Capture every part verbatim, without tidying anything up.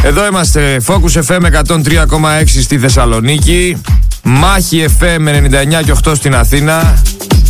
Εδώ είμαστε, Focus εφ εμ εκατόν τρία κόμμα έξι στη Θεσσαλονίκη, Μάχη εφ εμ ενενήντα εννιά και οκτώ στην Αθήνα.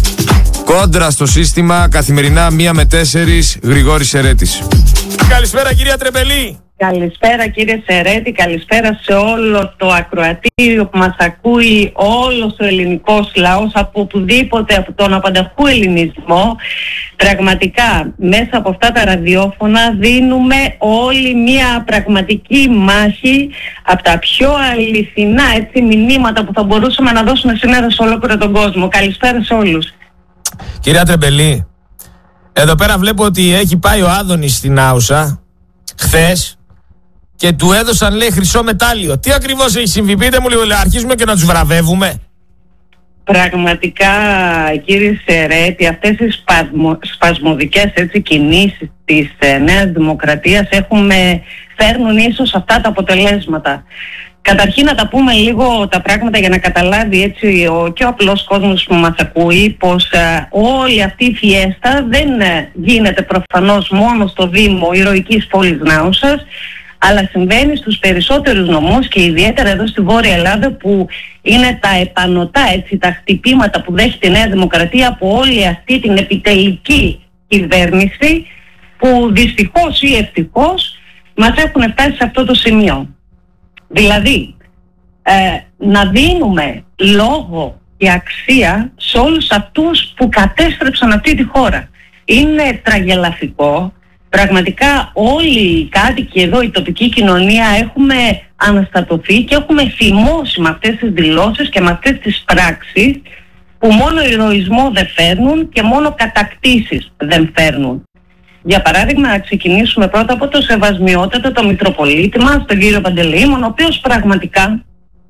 Κόντρα στο σύστημα, καθημερινά μία με τέσσερις, Γρηγόρης Σερέτης. Καλησπέρα κυρία Τρεμπελή. Καλησπέρα κύριε Σερέτη, καλησπέρα σε όλο το ακροατήριο που μας ακούει, όλος ο ελληνικός λαός από οπουδήποτε, από τον απανταχού ελληνισμό. Πραγματικά μέσα από αυτά τα ραδιόφωνα δίνουμε όλοι μια πραγματική μάχη από τα πιο αληθινά έτσι, μηνύματα που θα μπορούσαμε να δώσουμε σήμερα σε ολόκληρο τον κόσμο. Καλησπέρα σε όλους. Κυρία Τρεμπελή, εδώ πέρα βλέπω ότι έχει πάει ο Άδωνης στην Άουσα χθες και του έδωσαν, λέει, χρυσό μετάλλιο. Τι ακριβώς έχει συμβεί? Πείτε μου λίγο, λέει, αρχίζουμε και να τους βραβεύουμε. Πραγματικά κύριε Σερέτη, αυτές οι σπασμο, σπασμωδικές έτσι, κινήσεις της ε, Νέας Δημοκρατίας έχουμε, φέρνουν ίσως αυτά τα αποτελέσματα. Καταρχήν να τα πούμε λίγο τα πράγματα για να καταλάβει έτσι ο, και ο απλός κόσμος που μας ακούει πως ε, όλη αυτή η φιέστα δεν ε, γίνεται προφανώς μόνο στο Δήμο ηρωικής πόλης Νάουσας, αλλά συμβαίνει στους περισσότερους νομούς και ιδιαίτερα εδώ στη Βόρεια Ελλάδα που είναι τα επανωτά έτσι, τα χτυπήματα που δέχεται η Νέα Δημοκρατία από όλη αυτή την επιτελική κυβέρνηση που δυστυχώς ή ευτυχώς μας έχουν φτάσει σε αυτό το σημείο. Δηλαδή, ε, να δίνουμε λόγο και αξία σε όλους αυτούς που κατέστρεψαν αυτή τη χώρα. Είναι τραγελαφικό. Πραγματικά όλοι οι κάτοικοι εδώ, η τοπική κοινωνία, έχουμε αναστατωθεί και έχουμε θυμώσει με αυτές τις δηλώσεις και με αυτές τις πράξεις που μόνο ηρωισμό δεν φέρνουν και μόνο κατακτήσεις δεν φέρνουν. Για παράδειγμα, να ξεκινήσουμε πρώτα από το σεβασμιότατο, το Μητροπολίτη μας, τον κύριο Παντελεήμονα, ο οποίος πραγματικά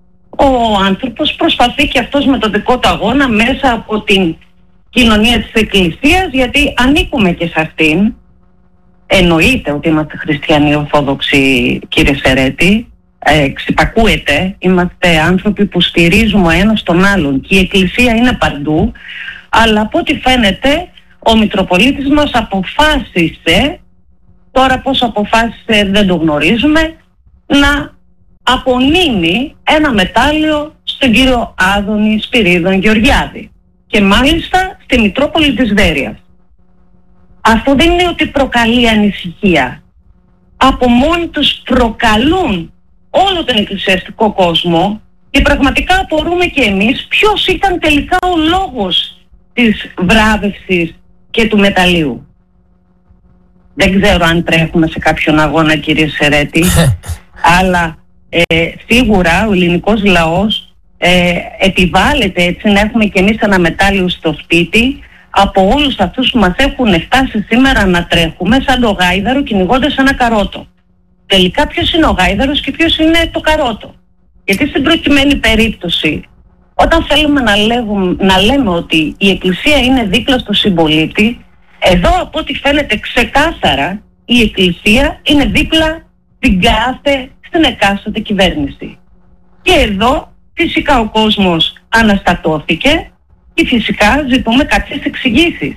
ο άνθρωπος προσπαθεί και αυτός με το δικό του αγώνα μέσα από την κοινωνία της Εκκλησίας, γιατί ανήκουμε και σε αυτήν. Εννοείται ότι είμαστε χριστιανοί ορθόδοξοι, κύριε Σερέτη, ε, ξυπακούεται, είμαστε άνθρωποι που στηρίζουμε ο ένας τον άλλον και η Εκκλησία είναι παντού, αλλά από ό,τι φαίνεται ο Μητροπολίτης μας αποφάσισε, τώρα πώς αποφάσισε δεν το γνωρίζουμε, να απονείμει ένα μετάλλιο στον κύριο Άδωνη Σπυρίδων Γεωργιάδη και μάλιστα στη Μητρόπολη της Βέρειας. Αυτό δεν είναι ότι προκαλεί ανησυχία. Από μόνοι τους προκαλούν όλο τον εκκλησιαστικό κόσμο και πραγματικά απορούμε και εμείς ποιος ήταν τελικά ο λόγος της βράβευσης και του μεταλλίου. Δεν ξέρω αν τρέχουμε σε κάποιον αγώνα, κύριε Σερέτη, αλλά ε, σίγουρα ο ελληνικός λαός ε, επιβάλλεται έτσι να έχουμε και εμείς ένα μετάλλιο στο σπίτι από όλους αυτούς που μας έχουν φτάσει σήμερα να τρέχουμε σαν το γάιδαρο κυνηγώντας ένα καρότο. Τελικά ποιος είναι ο γάιδαρος και ποιος είναι το καρότο? Γιατί στην προκειμένη περίπτωση, όταν θέλουμε να, λέγουμε, να λέμε ότι η Εκκλησία είναι δίπλα στο συμπολίτη, εδώ από ό,τι φαίνεται ξεκάθαρα η Εκκλησία είναι δίπλα στην κάθε, στην εκάστοτε κυβέρνηση. Και εδώ φυσικά ο κόσμος αναστατώθηκε και φυσικά ζητούμε κάποιες εξηγήσεις.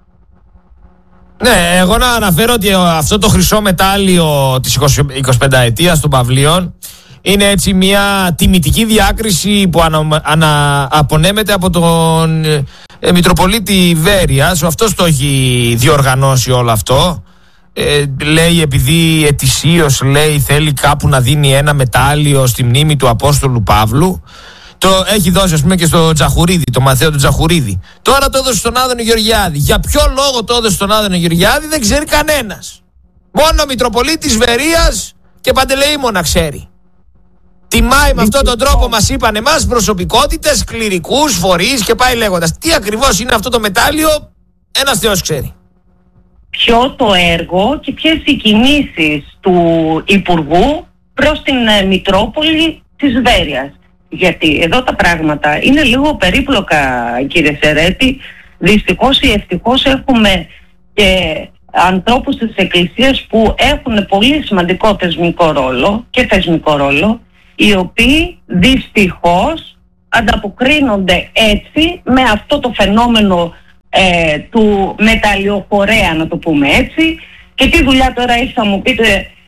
Ναι, εγώ να αναφέρω ότι αυτό το χρυσό μετάλλιο της εικοσιπενταετίας των Παυλίων είναι έτσι μια τιμητική διάκριση που ανα, ανα, απονέμεται από τον ε, Μητροπολίτη Βέρειας. Αυτός το έχει διοργανώσει όλο αυτό. Ε, λέει επειδή ετησίως λέει θέλει κάπου να δίνει ένα μετάλλιο στη μνήμη του Απόστολου Παύλου. Το έχει δώσει, ας πούμε, και στο Τζαχουρίδη, το Μαθαίο του Τζαχουρίδη. Τώρα το έδωσε στον Άδωνη Γεωργιάδη. Για ποιο λόγο το έδωσε στον Άδωνη Γεωργιάδη δεν ξέρει κανένας. Μόνο ο Μητροπολίτης Βερίας και Παντελεήμονα ξέρει. Τιμάει με αυτόν τον τρόπο, μας είπαν εμάς, προσωπικότητες, κληρικούς, φορείς και πάει λέγοντας. Τι ακριβώς είναι αυτό το μετάλλιο, ένας Θεός ξέρει. Ποιο το έργο και ποιες οι κινήσεις του Υπουργού προς την ε, Μητρόπολη της Βέρειας. Γιατί εδώ τα πράγματα είναι λίγο περίπλοκα, κύριε Σερέτη. Δυστυχώς ή ευτυχώς έχουμε και ανθρώπους της Εκκλησίας που έχουν πολύ σημαντικό θεσμικό ρόλο και θεσμικό ρόλο, οι οποίοι δυστυχώς ανταποκρίνονται έτσι με αυτό το φαινόμενο ε, του μεταλλιοφορέα, να το πούμε έτσι. Και τι δουλειά τώρα έχει, θα μου πείτε,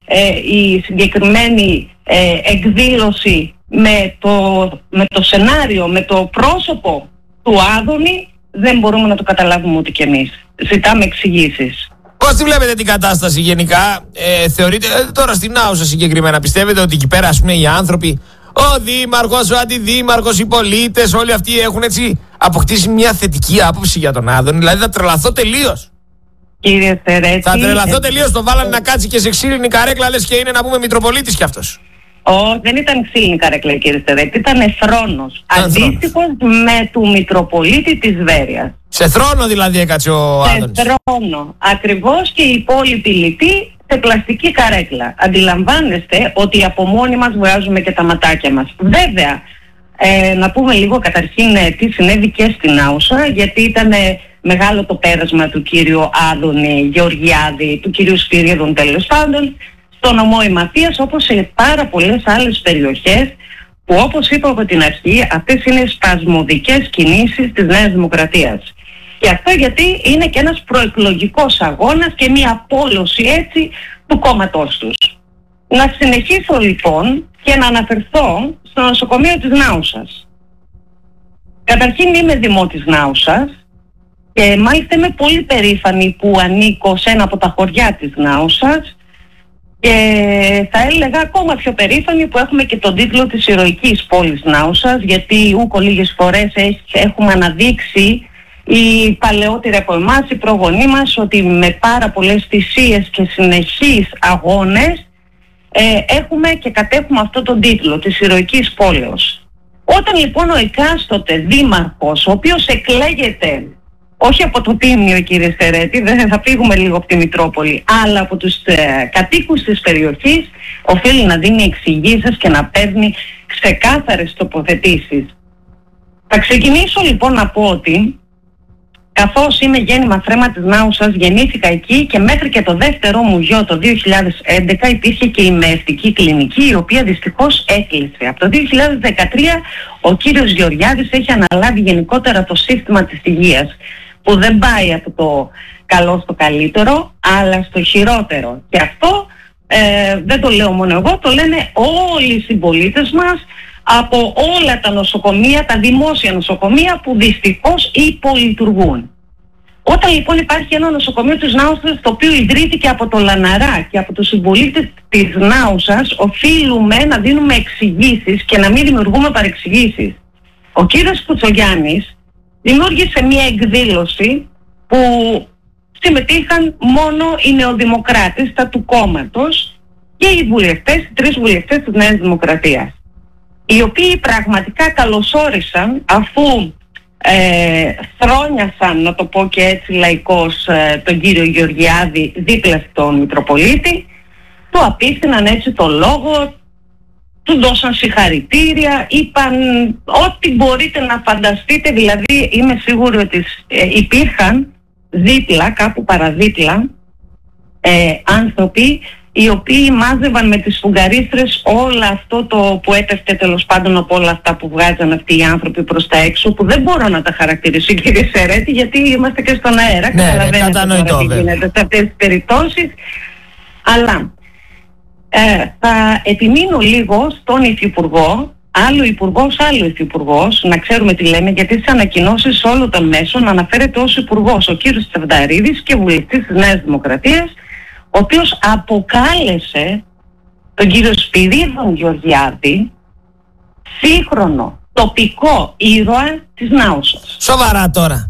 ε, η συγκεκριμένη ε, εκδήλωση με το, με το σενάριο, με το πρόσωπο του Άδωνη, δεν μπορούμε να το καταλάβουμε ούτε κι εμείς. Ζητάμε εξηγήσεις. Πώς τη βλέπετε την κατάσταση γενικά, ε, θεωρείτε, ε, τώρα στην Άουσα συγκεκριμένα, πιστεύετε ότι εκεί πέρα, ας πούμε, οι άνθρωποι, ο δήμαρχος, ο αντιδήμαρχος, οι πολίτες, όλοι αυτοί έχουν έτσι αποκτήσει μια θετική άποψη για τον Άδωνη? Δηλαδή θα τρελαθώ τελείως. Κύριε Σερέτη, θα τρελαθώ ε, τελείως. Το βάλανε ε, να κάτσει και σε ξύλινη καρέκλα, λες και είναι να πούμε Μητροπολίτης κι αυτός. Όχι, δεν ήταν ξύλινη καρέκλα, κύριε Σερέτη, ήταν θρόνος. Αντίστοιχος με του Μητροπολίτη της Βέρειας. Σε θρόνο δηλαδή έκατσε ο Άδωνης. Σε θρόνο. Ακριβώς, και οι υπόλοιποι λιτοί σε πλαστική καρέκλα. Αντιλαμβάνεστε ότι από μόνοι μας βγάζουμε και τα ματάκια μας. Βέβαια, ε, να πούμε λίγο καταρχήν ε, τι συνέβη και στην Άουσα, γιατί ήταν ε, μεγάλο το πέρασμα του κύριου Άδωνη Γεωργιάδη, του κύριου Σπυρίδων τέλος πάντων, στο νομό Ηματίας, όπως σε πάρα πολλές άλλες περιοχές, που όπως είπα από την αρχή, αυτές είναι σπασμωδικές κινήσεις της Νέας Δημοκρατίας. Και αυτό γιατί είναι και ένας προεκλογικός αγώνας και μια απόλωση έτσι του κόμματός τους. Να συνεχίσω λοιπόν και να αναφερθώ στο νοσοκομείο της Νάουσας. Καταρχήν είμαι δημότης Νάουσας και μάλιστα είμαι πολύ περήφανη που ανήκω σε ένα από τα χωριά της Νάουσας, και θα έλεγα ακόμα πιο περήφανη που έχουμε και τον τίτλο της ηρωικής πόλης Νάουσας, γιατί ούκο λίγες φορές έχουμε αναδείξει οι παλαιότεροι από εμάς, οι προγονείς μας, ότι με πάρα πολλές θυσίες και συνεχείς αγώνες ε, έχουμε και κατέχουμε αυτό τον τίτλο της ηρωικής πόλεως. Όταν λοιπόν ο εκάστοτε δήμαρχος, ο οποίος εκλέγεται όχι από το Τίμιο, κύριε Σερέτη, δεν θα φύγουμε λίγο από τη Μητρόπολη, αλλά από τους ε, κατοίκους της περιοχής, οφείλει να δίνει εξηγήσεις και να παίρνει ξεκάθαρες τοποθετήσεις. Θα ξεκινήσω λοιπόν να πω ότι καθώς είμαι γέννημα θρέμα της Νάουσας, γεννήθηκα εκεί και μέχρι και το δεύτερό μου γιο το δύο χιλιάδες έντεκα υπήρχε και η μεευτική κλινική, η οποία δυστυχώς έκλεισε. Από το δύο χιλιάδες δεκατρία ο κύριος Γεωργιάδης έχει αναλάβει γενικότερα το σύστημα της υγείας, που δεν πάει από το καλό στο καλύτερο, αλλά στο χειρότερο. Και αυτό ε, δεν το λέω μόνο εγώ, το λένε όλοι οι συμπολίτες μας από όλα τα νοσοκομεία, τα δημόσια νοσοκομεία που δυστυχώς υπολειτουργούν. Όταν λοιπόν υπάρχει ένα νοσοκομείο της Νάουσας, το οποίο ιδρύθηκε από το Λαναρά και από τους συμπολίτες της Νάουσας, οφείλουμε να δίνουμε εξηγήσεις και να μην δημιουργούμε παρεξηγήσεις. Ο κύριος Κουτσογιάννης δημιούργησε μια εκδήλωση που συμμετείχαν μόνο οι νεοδημοκράτες, τα του κόμματος, και οι βουλευτές, οι τρεις βουλευτές της Νέας Δημοκρατίας, οι οποίοι πραγματικά καλωσόρισαν, αφού ε, θρόνιασαν, να το πω και έτσι λαϊκώς, ε, τον κύριο Γεωργιάδη δίπλα στον Μητροπολίτη, του απίθυναν έτσι το λόγο, του δώσαν συγχαρητήρια, είπαν ό,τι μπορείτε να φανταστείτε. Δηλαδή είμαι σίγουρη ότι ε, υπήρχαν δίπλα, κάπου παραδίπλα, ε, άνθρωποι οι οποίοι μάζευαν με τις φουγγαρίστρες όλα αυτό το που έπεφτε τέλος πάντων από όλα αυτά που βγάζαν αυτοί οι άνθρωποι προς τα έξω, που δεν μπορώ να τα χαρακτηρίσω, κύριε Σερέτη, γιατί είμαστε και στον αέρα. Ναι, καταλαβαίνετε κατανοητό, τι γίνεται σε αυτές τις περιπτώσεις. Αλλά ε, θα επιμείνω λίγο στον υφυπουργό, άλλο υπουργός, άλλο υφυπουργός, να ξέρουμε τι λέμε, γιατί στις ανακοινώσεις όλων των μέσων αναφέρεται ως υπουργός ο κύριος Τσεβδαρίδης και βουλευτής της Νέας Δημοκρατίας, ο οποίος αποκάλεσε τον κύριο Σπυρίδων Γεωργιάδη σύγχρονο τοπικό ήρωα της Νάουσας. Σοβαρά τώρα?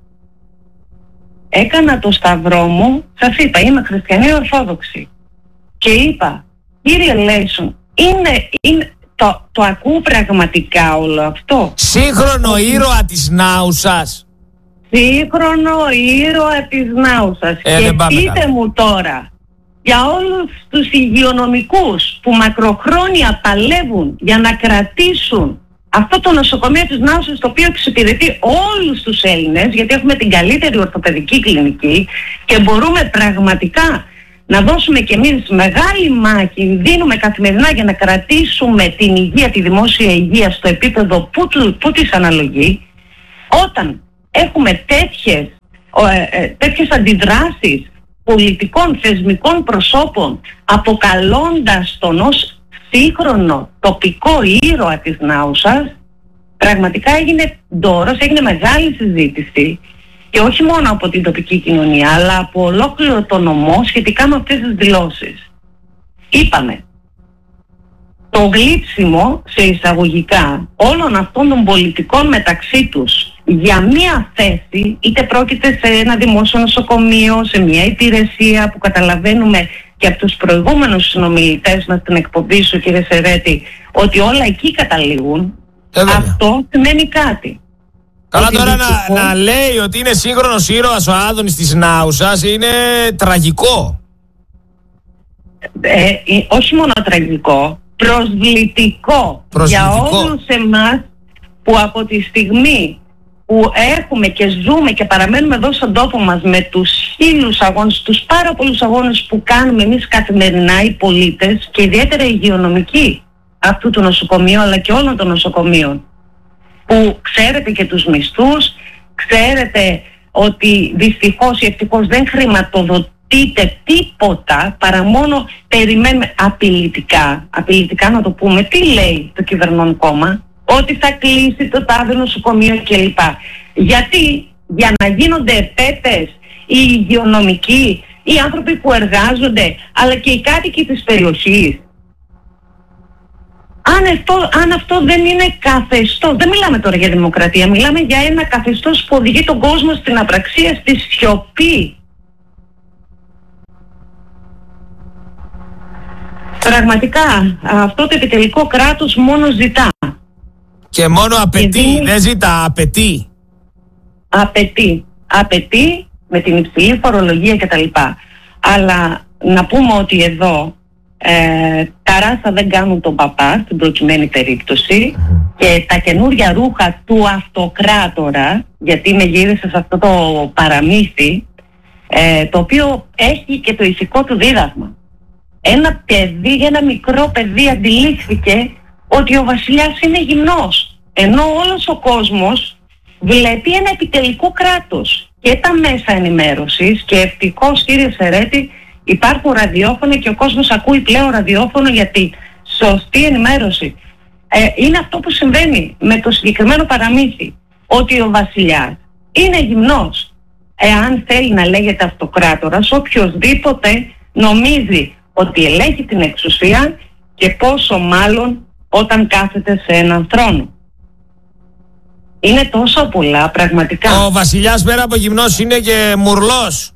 Έκανα το σταυρό μου, σας είπα, είμαι χριστιανή ορθόδοξη, και είπα, κύριε Λέισον, είναι, είναι, το, το ακούω πραγματικά όλο αυτό? Σύγχρονο ήρωα της Νάουσας. Σύγχρονο ήρωα της Νάουσας. Ε, και πείτε μου τώρα, για όλους τους υγειονομικούς που μακροχρόνια παλεύουν για να κρατήσουν αυτό το νοσοκομείο της Νάουσας, το οποίο εξυπηρετεί όλους τους Έλληνες, γιατί έχουμε την καλύτερη ορθοπαιδική κλινική και μπορούμε πραγματικά να δώσουμε κι εμείς μεγάλη μάχη, δίνουμε καθημερινά για να κρατήσουμε την υγεία, τη δημόσια υγεία στο επίπεδο που, του, που της αναλογεί. Όταν έχουμε τέτοιες, ε, ε, τέτοιες αντιδράσεις πολιτικών θεσμικών προσώπων, αποκαλώντας τον ως σύγχρονο τοπικό ήρωα της Νάουσας, πραγματικά έγινε ντόρος, έγινε μεγάλη συζήτηση και όχι μόνο από την τοπική κοινωνία αλλά από ολόκληρο το νομό σχετικά με αυτές τις δηλώσεις. Είπαμε, το γλύψιμο σε εισαγωγικά όλων αυτών των πολιτικών μεταξύ τους για μία θέση, είτε πρόκειται σε ένα δημόσιο νοσοκομείο, σε μία υπηρεσία που καταλαβαίνουμε και από τους προηγούμενους συνομιλητές μας στην εκπομπή σου, κύριε Σερέτη, ότι όλα εκεί καταλήγουν, ε, αυτό σημαίνει κάτι. Καλά, τώρα να, να λέει ότι είναι σύγχρονος ήρωας ο Άδωνης της Νάουσας είναι τραγικό. Ε, ε, όχι μόνο τραγικό, προσβλητικό, προσβλητικό για όλους εμάς που από τη στιγμή που έχουμε και ζούμε και παραμένουμε εδώ στον τόπο μας με τους χίλιους αγώνες, τους πάρα πολλούς αγώνες που κάνουμε εμείς καθημερινά οι πολίτες και ιδιαίτερα οι υγειονομικοί αυτού του νοσοκομείου αλλά και όλων των νοσοκομείων, που ξέρετε και τους μισθούς, ξέρετε ότι δυστυχώς ή ευτυχώς δεν χρηματοδοτείται τίποτα παρά μόνο περιμένουμε απειλητικά, απειλητικά να το πούμε, τι λέει το κυβερνών κόμμα, ότι θα κλείσει το τάδε νοσοκομείο κλπ. Γιατί για να γίνονται επέτες οι υγειονομικοί, οι άνθρωποι που εργάζονται, αλλά και οι κάτοικοι της περιοχής. Αν αυτό, αν αυτό δεν είναι καθεστώς, δεν μιλάμε τώρα για δημοκρατία, μιλάμε για ένα καθεστώς που οδηγεί τον κόσμο στην απραξία, στη σιωπή. Πραγματικά αυτό το επιτελικό κράτος μόνο ζητά. Και μόνο απαιτεί, και δεν ζητά, απαιτεί. Απαιτεί. Απαιτεί με την υψηλή φορολογία κτλ. Αλλά να πούμε ότι εδώ ε, τα ράσα δεν κάνουν τον παπά στην προκειμένη περίπτωση και τα καινούρια ρούχα του αυτοκράτορα, γιατί με γύρισε σε αυτό το παραμύθι, ε, το οποίο έχει και το ηθικό του δίδαγμα. Ένα παιδί, ένα μικρό παιδί αντιλήφθηκε ότι ο βασιλιάς είναι γυμνός, ενώ όλος ο κόσμος βλέπει ένα επιτελικό κράτος και τα μέσα ενημέρωσης, και ευτυχώς, κύριε Σερέτη, υπάρχουν ραδιόφωνα και ο κόσμος ακούει πλέον ραδιόφωνο, γιατί σωστή ενημέρωση ε, είναι αυτό που συμβαίνει με το συγκεκριμένο παραμύθι, ότι ο βασιλιάς είναι γυμνός. Εάν θέλει να λέγεται αυτοκράτορας, οποιοσδήποτε νομίζει ότι ελέγχει την εξουσία, και πόσο μάλλον όταν κάθεται σε έναν θρόνο. Είναι τόσο πολλά πραγματικά. Ο βασιλιάς πέρα από γυμνός είναι και μουρλός.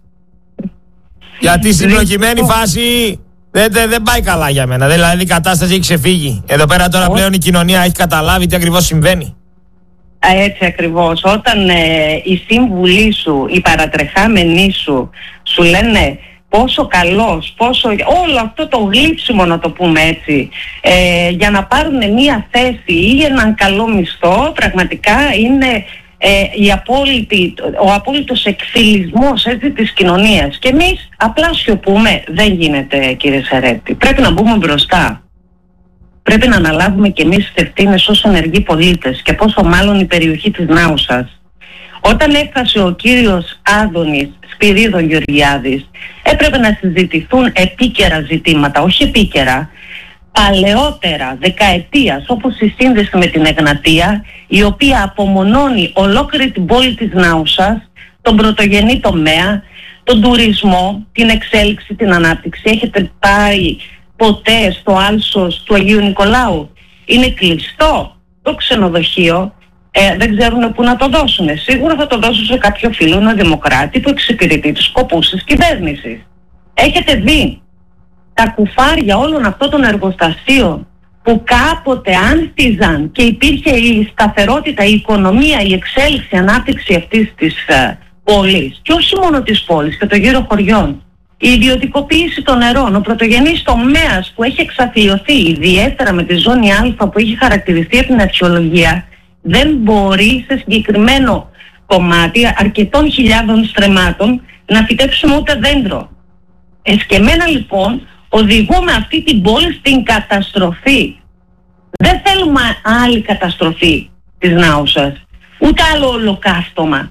Γιατί στην προκειμένη φάση δεν, δεν, δεν πάει καλά για μένα. Δηλαδή η κατάσταση έχει ξεφύγει. Εδώ πέρα τώρα πλέον η κοινωνία έχει καταλάβει τι ακριβώς συμβαίνει. Έτσι ακριβώς. Όταν ε, οι σύμβουλοι σου, οι παρατρεχάμενοι σου, σου λένε πόσο καλός, πόσο, όλο αυτό το γλύψιμο, να το πούμε έτσι, ε, για να πάρουν μία θέση ή έναν καλό μισθό, πραγματικά είναι ε, η απόλυτη, ο απόλυτος εκφυλισμός, έτσι, της κοινωνίας. Και εμείς απλά σιωπούμε. Δεν γίνεται, κύριε Σερέτη. Πρέπει να μπούμε μπροστά. Πρέπει να αναλάβουμε και εμείς τις ευθύνες ως ενεργοί πολίτες, και πόσο μάλλον η περιοχή της Νάουσας. Όταν έφτασε ο κύριος Άδωνης Σπυρίδων Γεωργιάδης, έπρεπε να συζητηθούν επίκαιρα ζητήματα, όχι επίκαιρα, παλαιότερα, δεκαετίας, όπως η σύνδεση με την Εγνατία, η οποία απομονώνει ολόκληρη την πόλη της Νάουσας, τον πρωτογενή τομέα, τον τουρισμό, την εξέλιξη, την ανάπτυξη. Έχετε πάει ποτέ στο άλσος του Αγίου Νικολάου? Είναι κλειστό το ξενοδοχείο. Ε, δεν ξέρουν πού να το δώσουν. Σίγουρα θα το δώσουν σε κάποιο φίλο, ένα δημοκράτη που εξυπηρετεί τους σκοπούς της κυβέρνησης. Έχετε δει τα κουφάρια όλων αυτών των εργοστασίων που κάποτε άνθιζαν και υπήρχε η σταθερότητα, η οικονομία, η εξέλιξη, η ανάπτυξη αυτής της uh, πόλης, και όχι μόνο της πόλης και των γύρω χωριών. Η ιδιωτικοποίηση των νερών, ο πρωτογενής τομέας που έχει εξαθλιωθεί, ιδιαίτερα με τη ζώνη Α που έχει χαρακτηριστεί από την αρχαιολογία, δεν μπορεί σε συγκεκριμένο κομμάτι αρκετών χιλιάδων στρεμμάτων να φυτέψουμε ούτε δέντρο. Εσκεμμένα λοιπόν οδηγούμε αυτή την πόλη στην καταστροφή. Δεν θέλουμε άλλη καταστροφή της Νάουσας, ούτε άλλο ολοκαύτωμα.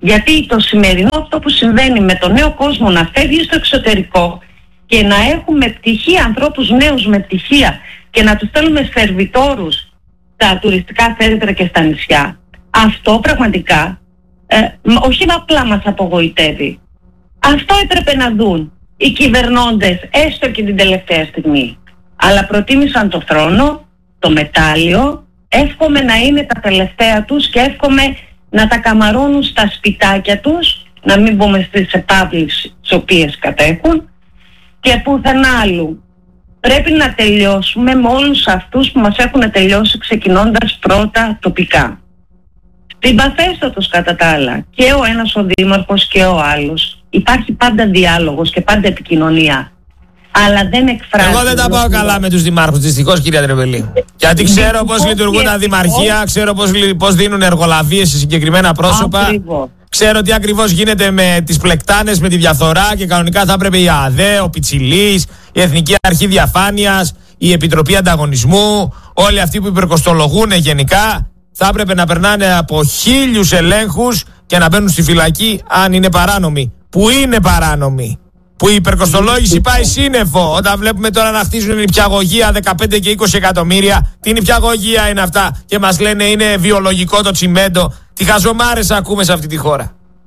Γιατί το σημερινό αυτό που συμβαίνει με τον νέο κόσμο να φεύγει στο εξωτερικό και να έχουμε πτυχία, ανθρώπους νέους με πτυχία και να τους στέλνουμε σερβιτόρους στα τουριστικά σέντρα και στα νησιά, αυτό πραγματικά ε, όχι απλά μας απογοητεύει. Αυτό έπρεπε να δουν οι κυβερνώντες έστω και την τελευταία στιγμή. Αλλά προτίμησαν το θρόνο, το μετάλλιο, εύχομαι να είναι τα τελευταία τους και εύχομαι να τα καμαρώνουν στα σπιτάκια τους, να μην μπούμε στις επαύλεις τις οποίες κατέχουν και πουθενά άλλου. Πρέπει να τελειώσουμε με όλους αυτούς που μας έχουν τελειώσει, ξεκινώντας πρώτα τοπικά. Συμπαθέστατος κατά τα άλλα και ο ένας ο δήμαρχος και ο άλλος. Υπάρχει πάντα διάλογος και πάντα επικοινωνία. Αλλά δεν εκφράζει. Εγώ δεν τα πάω καλά με τους δημάρχους, δυστυχώς, κυρία Τρεβελή. Γιατί ξέρω πώς λειτουργούν τα δημαρχία, ξέρω πώς, πώς δίνουν εργολαβίες σε συγκεκριμένα πρόσωπα. Ακριβώς. Ξέρω τι ακριβώς γίνεται με τις πλεκτάνες, με τη διαφθορά και κανονικά θα έπρεπε η ΑΔΕ, ο Πιτσιλής, η Εθνική Αρχή Διαφάνειας, η Επιτροπή Ανταγωνισμού, όλοι αυτοί που υπερκοστολογούν γενικά, θα έπρεπε να περνάνε από χίλιους ελέγχους και να μπαίνουν στη φυλακή αν είναι παράνομοι. Που είναι παράνομοι. Που η υπερκοστολόγηση πάει σύννεφο. Όταν βλέπουμε τώρα να χτίζουν νηπιαγωγεία δεκαπέντε και είκοσι εκατομμύρια, τι νηπιαγωγεία είναι αυτά και μας λένε είναι βιολογικό το τσιμέντο. Τι χαζομάρες ακούμε σε αυτή τη χώρα.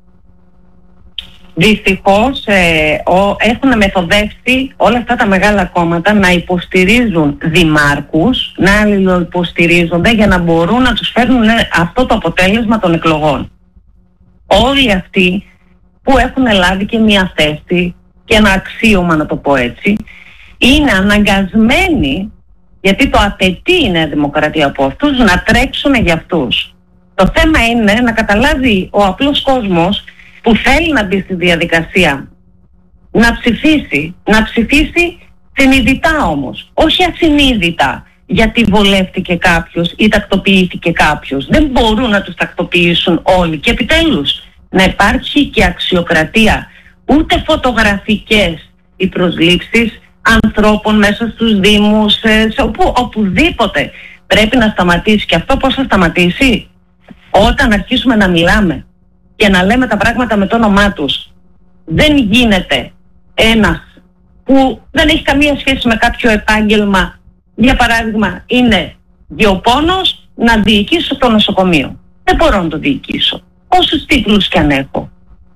Δυστυχώς ε, ο, έχουν μεθοδεύσει όλα αυτά τα μεγάλα κόμματα να υποστηρίζουν δημάρχους, να αλληλοϊποστηρίζονται για να μπορούν να τους φέρνουν αυτό το αποτέλεσμα των εκλογών. Όλοι αυτοί που έχουν λάβει και μια θέση και ένα αξίωμα, να το πω έτσι, είναι αναγκασμένοι, γιατί το απαιτεί η Νέα Δημοκρατία από αυτούς, να τρέξουν για αυτούς. Το θέμα είναι να καταλάβει ο απλός κόσμος που θέλει να μπει στη διαδικασία να ψηφίσει, να ψηφίσει συνειδητά όμως, όχι ασυνείδητα, γιατί βολεύτηκε κάποιος ή τακτοποιήθηκε κάποιος. Δεν μπορούν να τους τακτοποιήσουν όλοι και επιτέλους να υπάρχει και αξιοκρατία, ούτε φωτογραφικές οι προσλήψεις ανθρώπων μέσα στους δήμους, σε όπου, οπουδήποτε. Πρέπει να σταματήσει. Και αυτό πώς θα σταματήσει? Όταν αρχίσουμε να μιλάμε και να λέμε τα πράγματα με το όνομά τους. Δεν γίνεται ένας που δεν έχει καμία σχέση με κάποιο επάγγελμα, για παράδειγμα είναι γεωπόνος, να διοικήσω το νοσοκομείο. Δεν μπορώ να το διοικήσω, όσους τίτλους και αν έχω.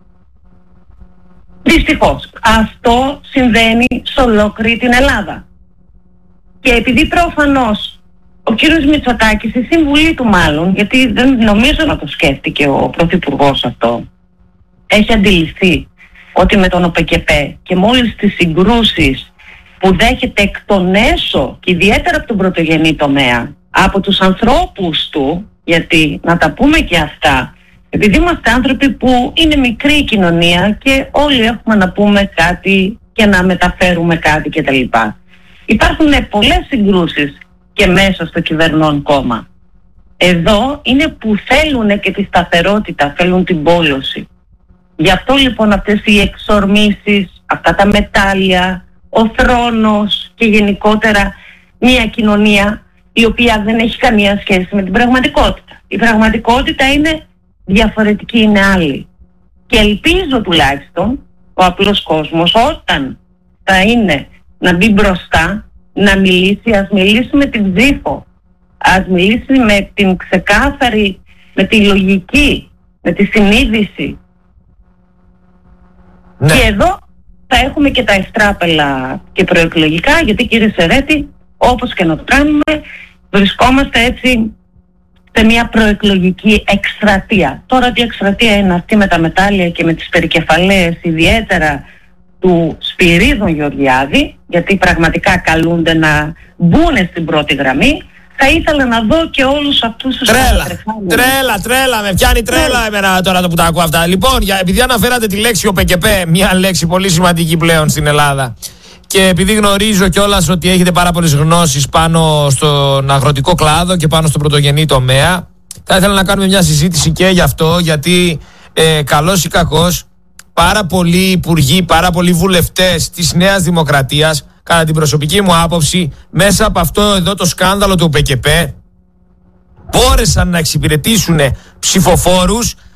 Δυστυχώς αυτό συμβαίνει σε ολόκληρη την Ελλάδα. Και επειδή προφανώς ο κύριος Μητσοτάκης, η συμβουλή του μάλλον, γιατί δεν νομίζω να το σκέφτηκε ο Πρωθυπουργός αυτό, έχει αντιληφθεί ότι με τον ΟΠΕΚΕΠΕ και με όλες τις συγκρούσεις που δέχεται εκ των έσω και ιδιαίτερα από τον πρωτογενή τομέα, από τους ανθρώπους του, γιατί να τα πούμε και αυτά, επειδή είμαστε άνθρωποι που είναι μικρή η κοινωνία και όλοι έχουμε να πούμε κάτι και να μεταφέρουμε κάτι κτλ. Υπάρχουν πολλές συγκρούσεις και μέσα στο κυβερνών κόμμα. Εδώ είναι που θέλουν και τη σταθερότητα, θέλουν την πόλωση. Γι' αυτό λοιπόν αυτές οι εξορμήσεις, αυτά τα μετάλλια, ο θρόνος και γενικότερα μια κοινωνία η οποία δεν έχει καμία σχέση με την πραγματικότητα. Η πραγματικότητα είναι διαφορετική, είναι άλλη. Και ελπίζω τουλάχιστον ο απλός κόσμος όταν θα είναι να μπει μπροστά, να μιλήσει, ας μιλήσει με την ψήφο, ας μιλήσει με την ξεκάθαρη, με τη λογική, με τη συνείδηση. Ναι. Και εδώ θα έχουμε και τα εστράπελα και προεκλογικά, γιατί κύριε Σερέτη, όπως και να το κάνουμε, βρισκόμαστε έτσι σε μια προεκλογική εκστρατεία. Τώρα τι εκστρατεία είναι αυτή με τα μετάλλια και με τις περικεφαλαίες, ιδιαίτερα του Σπυρίδων Γεωργιάδη, γιατί πραγματικά καλούνται να μπουν στην πρώτη γραμμή. Θα ήθελα να δω και όλους αυτούς τους... Τρέλα, τρέλα, τρέλα, με πιάνει τρέλα εμένα τώρα το που τα ακούω αυτά. Λοιπόν, για, επειδή αναφέρατε τη λέξη ΟΠΕΚΕΠΕ, μια λέξη πολύ σημαντική πλέον στην Ελλάδα, και επειδή γνωρίζω κιόλας ότι έχετε πάρα πολλές γνώσεις πάνω στον αγροτικό κλάδο και πάνω στον πρωτογενή τομέα, θα ήθελα να κάνουμε μια συζήτηση και γι' αυτό, γιατί ε, καλός ή κακός, πάρα πολλοί υπουργοί, πάρα πολλοί βουλευτές της Νέας Δημοκρατίας, κατά την προσωπική μου άποψη, μέσα από αυτό εδώ το σκάνδαλο του ΟΠΕΚΕΠΕ, μπόρεσαν να εξυπηρετήσουν ψηφοφόρους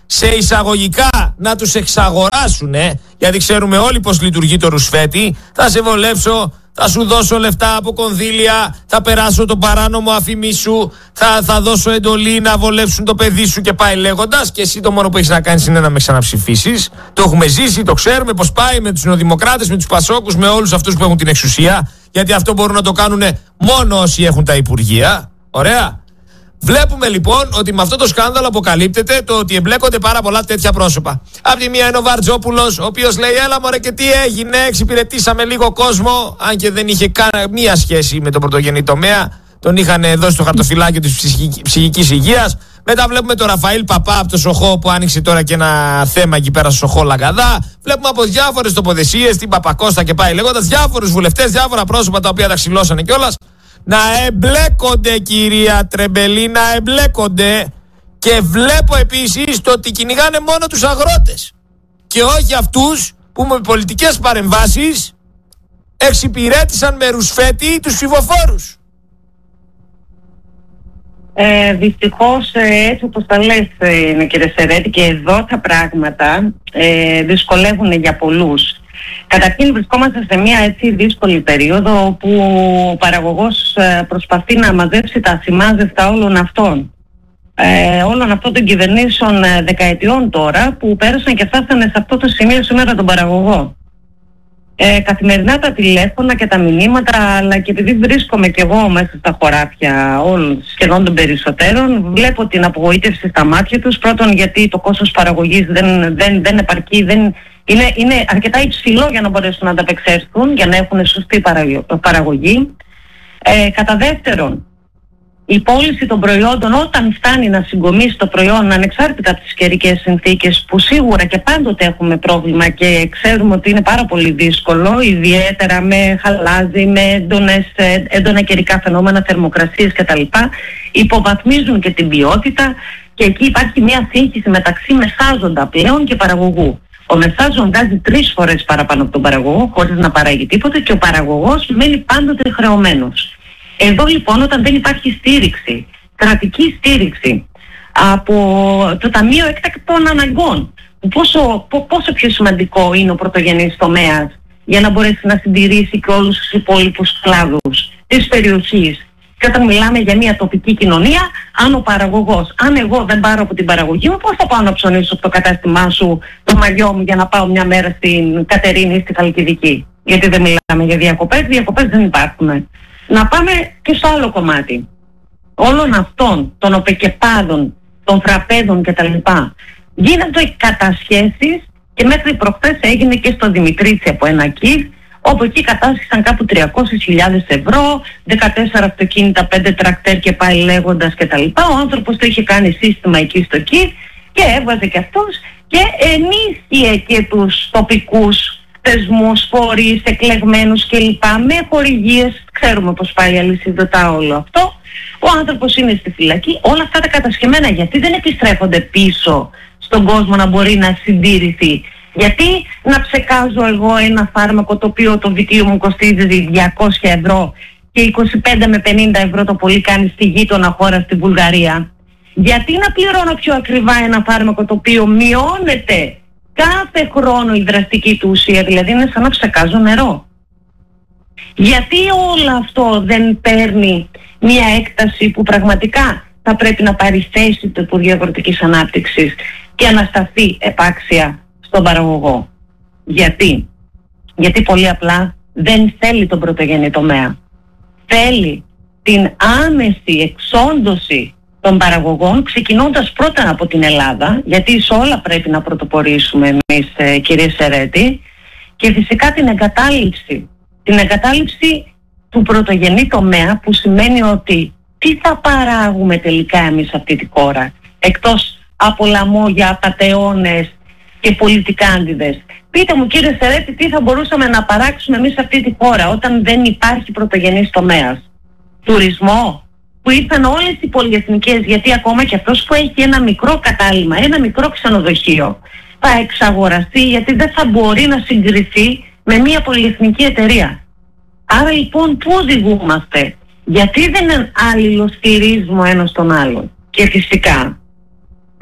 σε εισαγωγικά να τους εξαγοράσουν, γιατί ξέρουμε όλοι πως λειτουργεί το ρουσφέτη. Θα σε βολέψω, θα σου δώσω λεφτά από κονδύλια, θα περάσω το παράνομο αφημί σου, θα, θα δώσω εντολή να βολέψουν το παιδί σου και πάει λέγοντας, και εσύ το μόνο που έχεις να κάνεις είναι να με ξαναψηφίσεις. Το έχουμε ζήσει, το ξέρουμε πως πάει με τους νεοδημοκράτες, με τους πασόκους, με όλους αυτούς που έχουν την εξουσία, γιατί αυτό μπορούν να το κάνουν μόνο όσοι έχουν τα υπουργεία. Ωραία. Βλέπουμε λοιπόν ότι με αυτό το σκάνδαλο αποκαλύπτεται το ότι εμπλέκονται πάρα πολλά τέτοια πρόσωπα. Απ' τη μία είναι ο Βαρτζόπουλος, ο οποίος λέει: έλα μωρέ, και τι έγινε, εξυπηρετήσαμε λίγο κόσμο, αν και δεν είχε καμία σχέση με τον πρωτογενή τομέα. Τον είχαν δώσει το χαρτοφυλάκιο της ψυχικής υγείας. Μετά βλέπουμε τον Ραφαήλ Παπά από το Σοχό, που άνοιξε τώρα και ένα θέμα εκεί πέρα στο Σοχό Λαγκαδά. Βλέπουμε από διάφορες τοποθεσίες, την Παπακώστα και πάει λέγοντας, διάφορους βουλευτές, διάφορα πρόσωπα τα οποία τα ξυλώσανε κιόλας. Να εμπλέκονται, κυρία Τρεμπελή, να εμπλέκονται. Και βλέπω επίσης το ότι κυνηγάνε μόνο τους αγρότες και όχι αυτούς που με πολιτικές παρεμβάσεις εξυπηρέτησαν με ρουσφέτη τους ψηφοφόρους. Ε, δυστυχώς, έτσι όπως τα λες, ε, κύριε Σερέτη, και εδώ τα πράγματα ε, δυσκολεύουν για πολλούς. Καταρχήν βρισκόμαστε σε μια έτσι δύσκολη περίοδο όπου ο παραγωγός προσπαθεί να μαζέψει τα ασημάζευτα όλων αυτών. Ε, όλων αυτών των κυβερνήσεων δεκαετιών τώρα που πέρασαν και φτάσανε σε αυτό το σημείο σήμερα τον παραγωγό. Ε, καθημερινά τα τηλέφωνα και τα μηνύματα, αλλά και επειδή βρίσκομαι και εγώ μέσα στα χωράφια όλων σχεδόν των περισσότερων, βλέπω την απογοήτευση στα μάτια τους. Πρώτον, γιατί το κόστος παραγωγής δεν, δεν, δεν επαρκεί, δεν, είναι, είναι αρκετά υψηλό για να μπορέσουν να ανταπεξέλθουν, για να έχουν σωστή παραγωγή. Ε, κατά δεύτερον, η πώληση των προϊόντων, όταν φτάνει να συγκομίσει το προϊόν ανεξάρτητα από τις καιρικές συνθήκες, που σίγουρα και πάντοτε έχουμε πρόβλημα και ξέρουμε ότι είναι πάρα πολύ δύσκολο, ιδιαίτερα με χαλάζι, με έντονες, έντονα καιρικά φαινόμενα, θερμοκρασίες κτλ., υποβαθμίζουν και την ποιότητα, και εκεί υπάρχει μια σύγχυση μεταξύ μεσάζοντα πλέον και παραγωγού. Ο μεσάζων βγάζει τρεις φορές παραπάνω από τον παραγωγό χωρίς να παράγει τίποτα, και ο παραγωγός μένει πάντοτε χρεωμένος. Εδώ λοιπόν, όταν δεν υπάρχει στήριξη, κρατική στήριξη από το Ταμείο Έκτακτων Αναγκών, πόσο, πόσο πιο σημαντικό είναι ο πρωτογενής τομέας για να μπορέσει να συντηρήσει και όλους τους υπόλοιπους κλάδους της περιοχής. Και όταν μιλάμε για μια τοπική κοινωνία, αν ο παραγωγός, αν εγώ δεν πάρω από την παραγωγή μου, πώς θα πάω να ψωνίσω από το κατάστημά σου το μαγιό μου για να πάω μια μέρα στην Κατερίνη ή στη Χαλκιδική? Γιατί δεν μιλάμε για διακοπές, διακοπές δεν υπάρχουν. Να πάμε και στο άλλο κομμάτι όλων αυτών των οπεκεπάδων, των φραπέδων κτλ. Γίνονται κατασχέσεις, και μέχρι προχθές έγινε και στο Δημητρίτσι από ένα ΚΙΒ, όπου εκεί κατάσχεσαν κάπου τριακόσιες χιλιάδες ευρώ, δεκατέσσερα αυτοκίνητα, πέντε τρακτέρ και πάει λέγοντας κτλ. Ο άνθρωπος το είχε κάνει σύστημα εκεί στο ΚΙΒ και έβγαζε και αυτός και ενίσχυε και τους τοπικούς θεσμούς, φορείς, εκλεγμένους κλπ. Με χορηγίες, ξέρουμε πως πάει αλυσιδωτά όλο αυτό. Ο άνθρωπος είναι στη φυλακή. Όλα αυτά τα κατασχεμένα γιατί δεν επιστρέφονται πίσω στον κόσμο να μπορεί να συντήρηθει? Γιατί να ψεκάζω εγώ ένα φάρμακο το οποίο το δίκτυο μου κοστίζει διακόσια ευρώ και είκοσι πέντε με πενήντα ευρώ το πολύ κάνει στη γείτονα χώρα, στη Βουλγαρία? Γιατί να πληρώνω πιο ακριβά ένα φάρμακο το οποίο μειώνεται κάθε χρόνο η δραστική του ουσία, δηλαδή είναι σαν να ψεκάζω νερό? Γιατί όλο αυτό δεν παίρνει μια έκταση που πραγματικά θα πρέπει να πάρει θέση του Υπουργείου Αγροτικής Ανάπτυξης και να σταθεί επάξια στον παραγωγό? Γιατί? Γιατί πολύ απλά δεν θέλει τον πρωτογενή τομέα. Θέλει την άμεση εξόντωση των παραγωγών, ξεκινώντας πρώτα από την Ελλάδα, γιατί σε όλα πρέπει να πρωτοπορήσουμε εμείς, ε, κύριε Σερέτη, και φυσικά την εγκατάλειψη. Την εγκατάλειψη του πρωτογενή τομέα, που σημαίνει ότι τι θα παράγουμε τελικά εμείς σε αυτή τη χώρα, εκτός από λαμόγια, απατεώνες και πολιτικάντιδες? Πείτε μου, κύριε Σερέτη, τι θα μπορούσαμε να παράξουμε εμείς σε αυτή τη χώρα όταν δεν υπάρχει πρωτογενής τομέας? Τουρισμό, που ήρθαν όλες οι πολυεθνικές, γιατί ακόμα και αυτός που έχει ένα μικρό κατάλημα, ένα μικρό ξενοδοχείο, θα εξαγοραστεί, γιατί δεν θα μπορεί να συγκριθεί με μια πολυεθνική εταιρεία. Άρα λοιπόν πού οδηγούμαστε? Γιατί δεν αλληλοστηρίζουμε ο ένας τον άλλον? Και φυσικά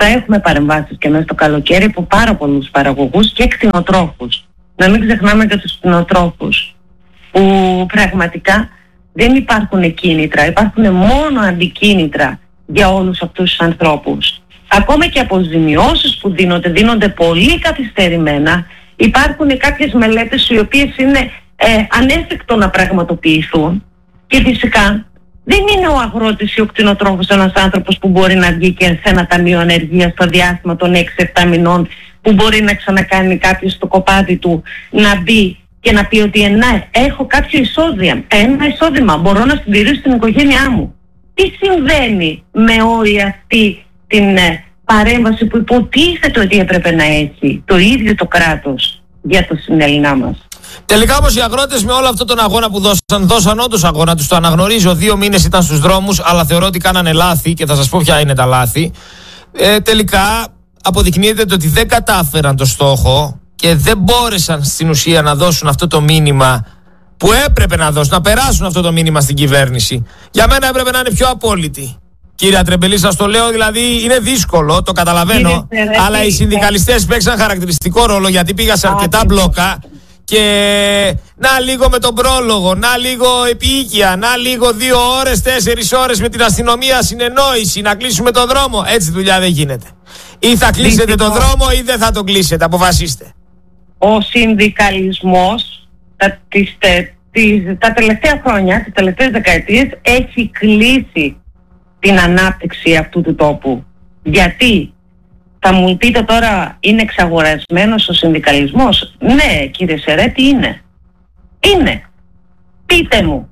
θα έχουμε παρεμβάσεις και μέσα στο καλοκαίρι από πάρα πολλούς παραγωγούς και κτηνοτρόφους. Να μην ξεχνάμε και τους κτηνοτρόφους, που πραγματικά δεν υπάρχουν κίνητρα, υπάρχουν μόνο αντικίνητρα για όλους αυτούς τους ανθρώπους. Ακόμα και αποζημιώσεις που δίνονται, δίνονται πολύ καθυστερημένα. Υπάρχουν κάποιες μελέτες οι οποίες είναι ε, ανέφικτο να πραγματοποιηθούν, και φυσικά δεν είναι ο αγρότης ή ο κτηνοτρόφος ένας άνθρωπος που μπορεί να βγει και σε ένα ταμείο ανεργίας στο διάστημα των έξι επτά μηνών, που μπορεί να ξανακάνει κάποιος το κοπάδι του, να μπει και να πει ότι ναι, έχω κάποιο εισόδημα, ένα εισόδημα, μπορώ να συντηρήσω την οικογένειά μου. Τι συμβαίνει με όλη αυτή την ε, παρέμβαση που υποτίθεται ότι έπρεπε να έχει το ίδιο το κράτος για το συνελληνά μας? Τελικά όμως οι αγρότες με όλο αυτόν τον αγώνα που δώσαν, δώσαν όντως αγώνα, τους το αναγνωρίζω, δύο μήνες ήταν στους δρόμους, αλλά θεωρώ ότι κάνανε λάθη και θα σας πω ποια είναι τα λάθη. Ε, τελικά αποδεικνύεται ότι δεν κατάφεραν το στόχο και δεν μπόρεσαν στην ουσία να δώσουν αυτό το μήνυμα που έπρεπε να δώσουν, να περάσουν αυτό το μήνυμα στην κυβέρνηση. Για μένα έπρεπε να είναι πιο απόλυτη. Κύριε Τρεμπελή, σας το λέω, δηλαδή είναι δύσκολο, το καταλαβαίνω, Κύριε, αλλά οι συνδικαλιστές παίξαν χαρακτηριστικό ρόλο, γιατί πήγα σε αρκετά μπλόκα και να λίγο με τον πρόλογο, να λίγο επίοικια, να λίγο δύο ώρες, τέσσερις ώρες με την αστυνομία συνεννόηση, να κλείσουμε τον δρόμο. Έτσι δουλειά δεν γίνεται. Ή θα κλείσετε τον δρόμο ή δεν θα τον κλείσετε, αποφασίστε. Ο συνδικαλισμός τα, τις, τις, τα τελευταία χρόνια, τις τελευταίες δεκαετίες, έχει κλείσει την ανάπτυξη αυτού του τόπου. Γιατί? Θα μου πείτε τώρα, είναι εξαγορασμένος ο συνδικαλισμός? Ναι, κύριε Σερέτη, είναι. Είναι. Πείτε μου,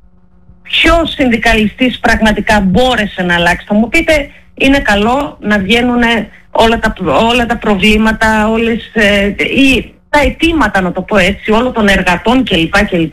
ποιος συνδικαλιστής πραγματικά μπόρεσε να αλλάξει? Θα μου πείτε, είναι καλό να βγαίνουν όλα τα, όλα τα προβλήματα, όλες, ε, ή τα αιτήματα, να το πω έτσι, όλων των εργατών κλπ. κλπ.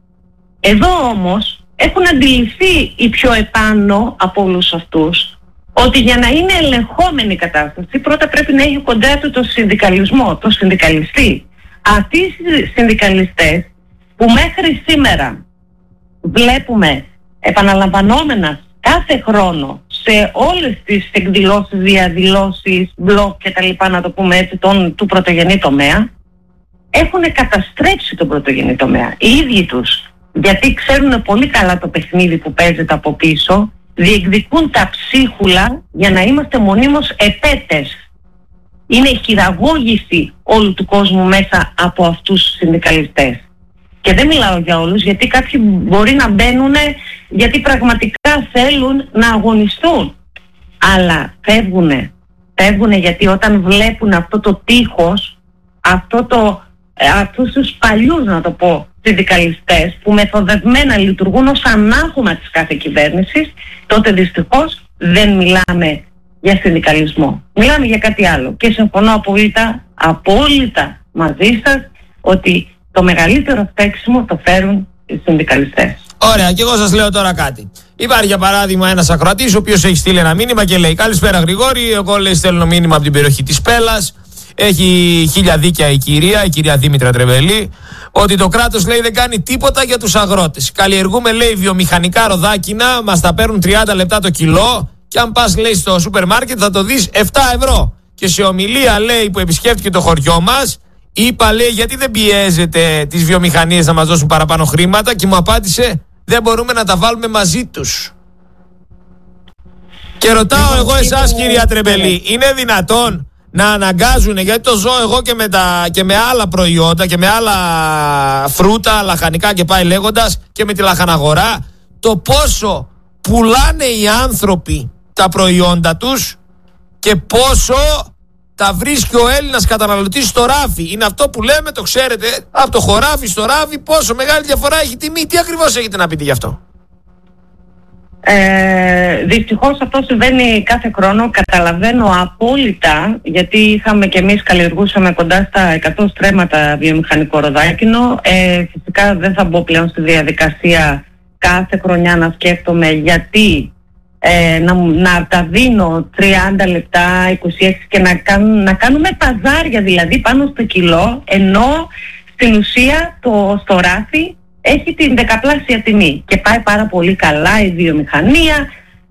Εδώ όμως έχουν αντιληφθεί οι πιο επάνω από όλους αυτούς ότι για να είναι ελεγχόμενη η κατάσταση, πρώτα πρέπει να έχει κοντά του το συνδικαλισμό, το συνδικαλιστή. Αυτοί οι συνδικαλιστές που μέχρι σήμερα βλέπουμε επαναλαμβανόμενα κάθε χρόνο σε όλες τις εκδηλώσεις, διαδηλώσεις, μπλοκ και τα λοιπά, να το πούμε έτσι, τον, του πρωτογενή τομέα, έχουν καταστρέψει τον πρωτογενή τομέα οι ίδιοι τους, γιατί ξέρουν πολύ καλά το παιχνίδι που παίζεται από πίσω, διεκδικούν τα ψίχουλα για να είμαστε μονίμως επέτες. Είναι η χειραγώγηση όλου του κόσμου μέσα από αυτούς τους συνδικαλιστές. Και δεν μιλάω για όλους, γιατί κάποιοι μπορεί να μπαίνουν γιατί πραγματικά θέλουν να αγωνιστούν. Αλλά φεύγουνε. Φεύγουνε γιατί όταν βλέπουν αυτό το τείχος, αυτό το, αυτούς τους παλιούς, να το πω, συνδικαλιστές που μεθοδευμένα λειτουργούν ως ανάχωμα της κάθε κυβέρνησης, τότε δυστυχώς δεν μιλάμε για συνδικαλισμό. Μιλάμε για κάτι άλλο. Και συμφωνώ απόλυτα, απόλυτα μαζί σας ότι το μεγαλύτερο φταίξιμο το φέρουν οι συνδικαλιστές. Ωραία, και εγώ σας λέω τώρα κάτι. Υπάρχει για παράδειγμα ένας ακροατής ο οποίος έχει στείλει ένα μήνυμα και λέει: καλησπέρα Γρηγόρη, εγώ λέει στέλνω μήνυμα από την περιοχή της Πέλλας. Έχει χίλια δίκια η κυρία, η κυρία Δήμητρα Τρεβελή, ότι το κράτος λέει δεν κάνει τίποτα για τους αγρότες. Καλλιεργούμε λέει βιομηχανικά ροδάκινα, μας τα παίρνουν τριάντα λεπτά το κιλό και αν πας λέει στο σούπερ μάρκετ θα το δεις επτά ευρώ. Και σε ομιλία λέει που επισκέφτηκε το χωριό μας, είπα λέει γιατί δεν πιέζετε τις βιομηχανίες να μας δώσουν παραπάνω χρήματα, και μου απάντησε δεν μπορούμε να τα βάλουμε μαζί τους. Και ρωτάω εγώ εσάς κυρία Τρεμπελή, είναι δυνατόν να αναγκάζουν, γιατί το ζω εγώ και με, τα, και με άλλα προϊόντα και με άλλα φρούτα, λαχανικά και πάει λέγοντας, και με τη λαχαναγορά, το πόσο πουλάνε οι άνθρωποι τα προϊόντα τους και πόσο τα βρίσκει ο Έλληνας καταναλωτής στο ράφι. Είναι αυτό που λέμε, το ξέρετε, από το χωράφι στο ράφι, πόσο μεγάλη διαφορά έχει τιμή. Τι ακριβώς έχετε να πείτε γι' αυτό? Ε, δυστυχώς αυτό συμβαίνει κάθε χρόνο. Καταλαβαίνω απόλυτα, γιατί είχαμε και εμείς καλλιεργούσαμε κοντά στα εκατό στρέμματα βιομηχανικό ροδάκινο. Ε, φυσικά δεν θα μπω πλέον στη διαδικασία κάθε χρονιά να σκέφτομαι γιατί ε, να, να τα δίνω τριάντα λεπτά, είκοσι έξι και να, κάνουν, να κάνουμε παζάρια δηλαδή πάνω στο κιλό, ενώ στην ουσία το, στο ράφι έχει την δεκαπλάσια τιμή και πάει πάρα πολύ καλά η βιομηχανία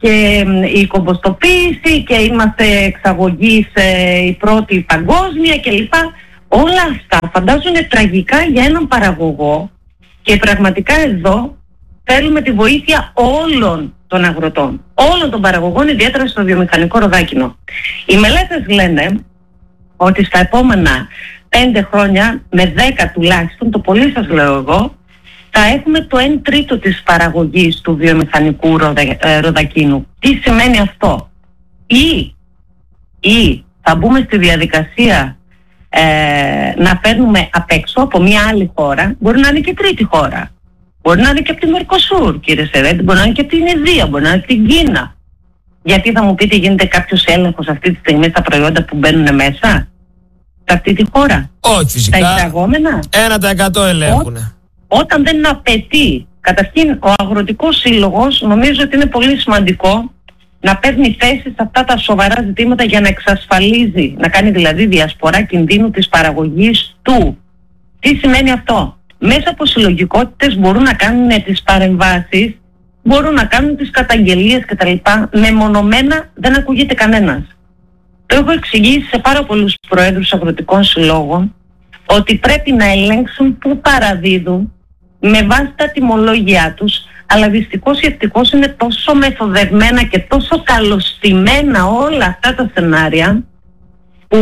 και η κομποστοποίηση και είμαστε εξαγωγής ε, η πρώτη παγκόσμια κλπ. Όλα αυτά φαντάζομαι τραγικά για έναν παραγωγό και πραγματικά εδώ θέλουμε τη βοήθεια όλων των αγροτών, όλων των παραγωγών, ιδιαίτερα στο βιομηχανικό ροδάκινο. Οι μελέτες λένε ότι στα επόμενα πέντε χρόνια με δέκα τουλάχιστον, το πολύ σας λέω εγώ, θα έχουμε το εν τρίτο της παραγωγής του βιομηχανικού ροδα, ε, ροδακίνου. Τι σημαίνει αυτό? Ή, ή θα μπούμε στη διαδικασία ε, να παίρνουμε απ' έξω από μια άλλη χώρα, μπορεί να είναι και τρίτη χώρα. Μπορεί να είναι και από τη Μερκοσούρ, κύριε Σερέντη, μπορεί να είναι και από την Ινδία, μπορεί να είναι από την Κίνα. Γιατί θα μου πείτε, γίνεται κάποιος έλεγχος αυτή τη στιγμή στα προϊόντα που μπαίνουν μέσα, σε αυτή τη χώρα? Όχι, φυσικά. Τα εισαγόμενα. ένα τοις εκατό ελέγχουν. Όταν δεν απαιτεί, καταρχήν ο Αγροτικός Σύλλογος νομίζω ότι είναι πολύ σημαντικό να παίρνει θέση σε αυτά τα σοβαρά ζητήματα για να εξασφαλίζει, να κάνει δηλαδή διασπορά κινδύνου της παραγωγής του. Τι σημαίνει αυτό? Μέσα από συλλογικότητες μπορούν να κάνουν τις παρεμβάσεις, μπορούν να κάνουν τις καταγγελίες κτλ. Μεμονωμένα δεν ακούγεται κανένας. Το έχω εξηγήσει σε πάρα πολλούς προέδρους αγροτικών συλλόγων ότι πρέπει να ελέγξουν πού παραδίδουν με βάση τα τιμολόγια τους, αλλά δυστυχώς ή ευτυχώς είναι τόσο μεθοδευμένα και τόσο καλωστημένα όλα αυτά τα σενάρια που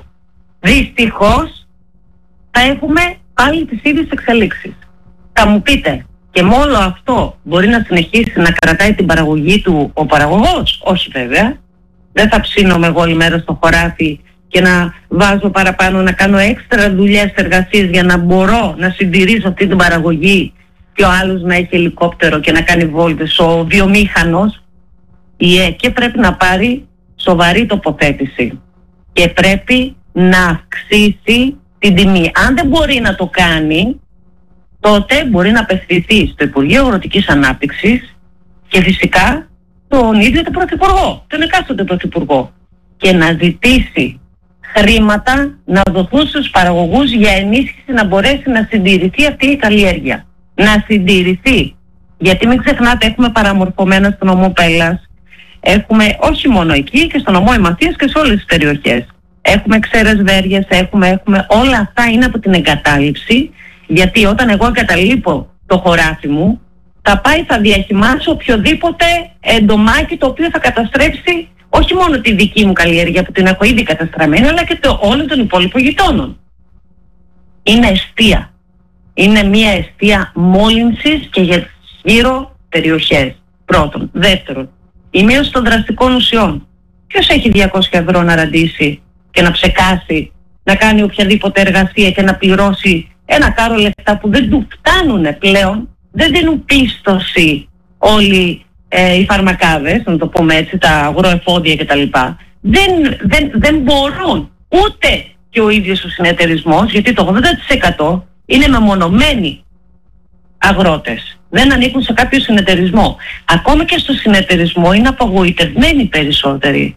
δυστυχώς θα έχουμε πάλι τις ίδιες εξελίξεις. Θα μου πείτε, και με όλο αυτό μπορεί να συνεχίσει να κρατάει την παραγωγή του ο παραγωγός? Όχι βέβαια. Δεν θα ψήνομαι εγώ όλη μέρα στο χωράφι και να βάζω παραπάνω, να κάνω έξτρα δουλειές, εργασίες για να μπορώ να συντηρήσω αυτή την παραγωγή και ο άλλος να έχει ελικόπτερο και να κάνει βόλτες. Ο βιομήχανος, η ΕΚΕ πρέπει να πάρει σοβαρή τοποθέτηση και πρέπει να αυξήσει την τιμή. Αν δεν μπορεί να το κάνει, τότε μπορεί να απευθυνθεί στο Υπουργείο Αγροτικής Ανάπτυξης και φυσικά τον ίδιο τον Πρωθυπουργό, τον εκάστοτε Πρωθυπουργό, και να ζητήσει χρήματα να δοθούν στους παραγωγούς για ενίσχυση να μπορέσει να συντηρηθεί αυτή η καλλιέργεια. Να συντηρηθεί. Γιατί μην ξεχνάτε, έχουμε παραμορφωμένα στον νομό Πέλλας, έχουμε όχι μόνο εκεί και στον νομό Ημαθίας και σε όλες τις περιοχές. Έχουμε ξέρες βέργες, έχουμε, έχουμε, όλα αυτά είναι από την εγκατάλειψη, γιατί όταν εγώ εγκαταλείπω το χωράφι μου, θα πάει, θα διαχυμάσω οποιοδήποτε εντομάκι το οποίο θα καταστρέψει όχι μόνο τη δική μου καλλιέργεια που την έχω ήδη καταστραμμένη, αλλά και το όλων των υπόλοιπων γειτόνων. Είναι εστία. Είναι μια εστία μόλυνσης και για γύρω περιοχές. Πρώτον. Δεύτερον, η μείωση των δραστικών ουσιών. Ποιος έχει διακόσια ευρώ να ραντίσει και να ψεκάσει, να κάνει οποιαδήποτε εργασία και να πληρώσει ένα κάρο λεφτά που δεν του φτάνουν πλέον, δεν δίνουν πίστοση όλοι ε, οι φαρμακάδες, να το πούμε έτσι, τα αγροεφόδια κτλ. Δεν, δεν, δεν μπορούν ούτε και ο ίδιος ο συνεταιρισμός, γιατί το ογδόντα τοις εκατό είναι μεμονωμένοι αγρότες. Δεν ανήκουν σε κάποιο συνεταιρισμό. Ακόμα και στο συνεταιρισμό είναι απογοητευμένοι περισσότεροι.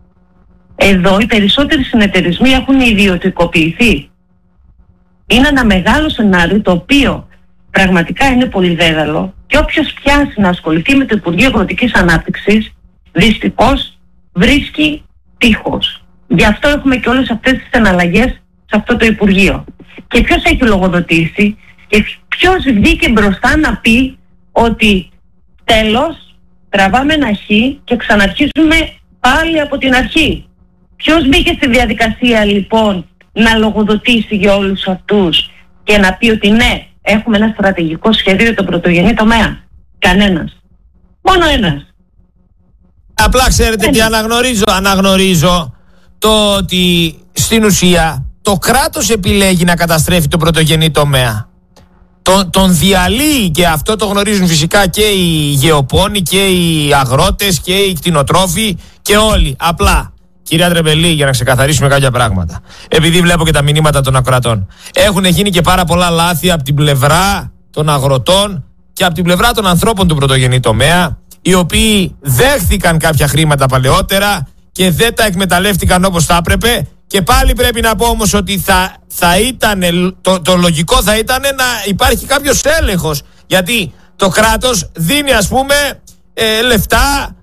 Εδώ οι περισσότεροι συνεταιρισμοί έχουν ιδιωτικοποιηθεί. Είναι ένα μεγάλο σενάριο το οποίο πραγματικά είναι πολύ βέβαιο και όποιος πιάσει να ασχοληθεί με το Υπουργείο Αγροτικής Ανάπτυξης δυστυχώς βρίσκει τείχος. Γι' αυτό έχουμε και όλες αυτές τις εναλλαγές σε αυτό το Υπουργείο. Και ποιος έχει λογοδοτήσει και ποιος βγήκε μπροστά να πει ότι τέλος τραβάμε ένα χ και ξαναρχίζουμε πάλι από την αρχή. Ποιος μπήκε στη διαδικασία λοιπόν να λογοδοτήσει για όλους αυτούς και να πει ότι ναι, έχουμε ένα στρατηγικό σχέδιο για τον πρωτογενή τομέα? Κανένας. Μόνο ένας. Απλά ξέρετε τι αναγνωρίζω. Αναγνωρίζω το ότι στην ουσία το κράτος επιλέγει να καταστρέφει τον πρωτογενή τομέα. Τον, τον διαλύει, και αυτό το γνωρίζουν φυσικά και οι γεωπόνοι και οι αγρότες και οι κτηνοτρόφοι και όλοι. Απλά, κυρία Τρεμπελή, για να ξεκαθαρίσουμε κάποια πράγματα, επειδή βλέπω και τα μηνύματα των ακροατών, έχουν γίνει και πάρα πολλά λάθη από την πλευρά των αγροτών και από την πλευρά των ανθρώπων του πρωτογενή τομέα, οι οποίοι δέχθηκαν κάποια χρήματα παλαιότερα και δεν τα εκμεταλλεύτηκαν όπως θα έπρεπε. Και πάλι πρέπει να πω όμως ότι θα, θα ήταν, το, το λογικό θα ήταν να υπάρχει κάποιος έλεγχος. Γιατί το κράτος δίνει, ας πούμε, ε, λεφτά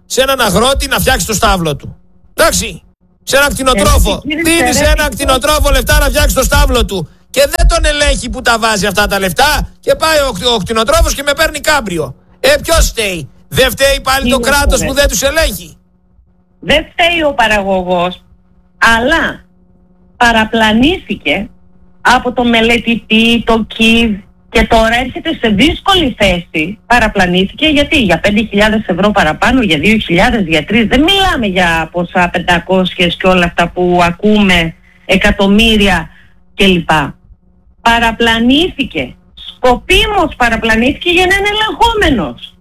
σε έναν αγρότη να φτιάξει το στάβλο του. Εντάξει. Σε έναν κτηνοτρόφο. Δίνει σε έναν κτηνοτρόφο λεφτά να φτιάξει το στάβλο του. Και δεν τον ελέγχει που τα βάζει αυτά τα λεφτά. Και πάει ο, ο κτηνοτρόφος και με παίρνει κάμπριο. Ε, ποιος φταίει? Δεν φταίει πάλι είναι το κράτος που δεν τους ελέγχει? Δεν φταίει ο παραγωγός, αλλά παραπλανήθηκε από το μελετητή, το ΚΙΔ, και τώρα έρχεται σε δύσκολη θέση. Παραπλανήθηκε γιατί? Για πέντε χιλιάδες ευρώ παραπάνω, για δύο χιλιάδες, για τρεις. Δεν μιλάμε για ποσά πεντακόσια και όλα αυτά που ακούμε, εκατομμύρια κλπ. Παραπλανήθηκε. Σκοπίμως παραπλανήθηκε για να είναι ελεγχόμενος.